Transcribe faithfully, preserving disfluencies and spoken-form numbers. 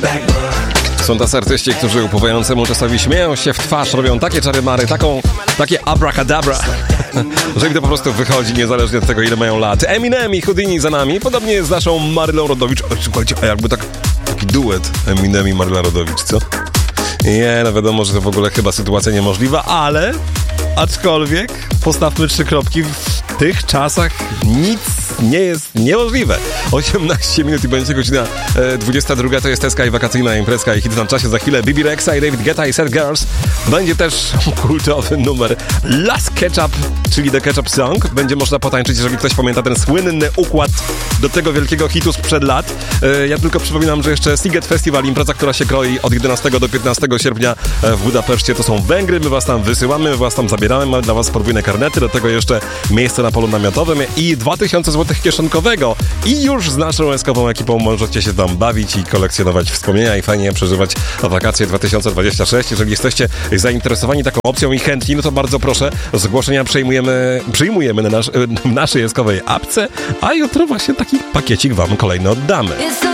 Są tacy artyści, którzy upływającemu czasowi śmieją się w twarz, robią takie czary-mary, taką, takie abracadabra, że im to po prostu wychodzi niezależnie od tego, ile mają lat. Eminem i Houdini za nami, podobnie jest z naszą Marylą Rodowicz. O, słuchajcie, a jakby tak, taki duet Eminem i Maryla Rodowicz, co? Nie, no wiadomo, że to w ogóle chyba sytuacja niemożliwa, ale aczkolwiek postawmy trzy kropki, w tych czasach nic nie jest niemożliwe. osiemnaście minut i będzie godzina e, dwudziesta druga, to jest teska i wakacyjna imprezka i hit na czasie za chwilę. Bibi Rexha i David Guetta i Sad Girls. Będzie też kultowy numer Last Ketchup, czyli The Ketchup Song. Będzie można potańczyć, jeżeli ktoś pamięta ten słynny układ do tego wielkiego hitu sprzed lat. E, ja tylko przypominam, że jeszcze Sziget Festival, impreza, która się kroi od jedenastego do piętnastego sierpnia w Budapeszcie. To są Węgry, my was tam wysyłamy, my was tam zabieramy, mamy dla was podwójne karnety, do tego jeszcze miejsce na polu namiotowym i dwa tysiące złotych kieszonkowego. I już z naszą eskową ekipą możecie się tam bawić i kolekcjonować wspomnienia i fajnie przeżywać wakacje dwa tysiące dwudziesty szósty. Jeżeli jesteście zainteresowani taką opcją i chętni, no to bardzo proszę, zgłoszenia przyjmujemy, przyjmujemy na nasz, w naszej eskowej apce, a jutro właśnie taki pakiecik wam kolejny oddamy.